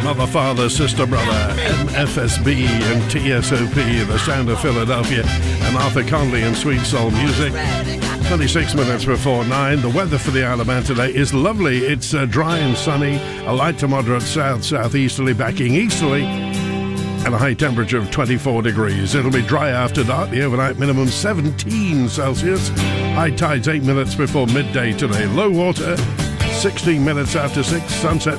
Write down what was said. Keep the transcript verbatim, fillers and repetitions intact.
Mother, Father, Sister, Brother, M F S B and T S O P, The Sound of Philadelphia, and Arthur Conley and Sweet Soul Music. twenty-six minutes before nine. The weather for the Isle of Man today is lovely. It's uh, dry and sunny, a light to moderate south-southeasterly backing easterly, and a high temperature of twenty-four degrees. It'll be dry after dark. The overnight minimum seventeen Celsius. High tides eight minutes before midday today. Low water sixteen minutes after six. Sunset